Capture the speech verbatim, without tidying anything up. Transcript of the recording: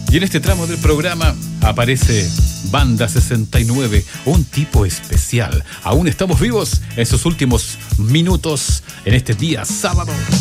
Y en este tramo del programa aparece Banda sesenta y nueve, un tipo especial. Aún estamos vivos en sus últimos minutos en este día sábado.